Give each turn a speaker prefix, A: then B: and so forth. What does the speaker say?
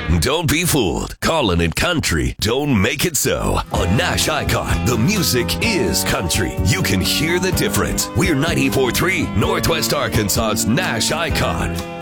A: Don't be fooled. Callin' it country don't make it so. On Nash Icon, the music is country. You can hear the difference. We're 94.3 Northwest Arkansas's Nash Icon.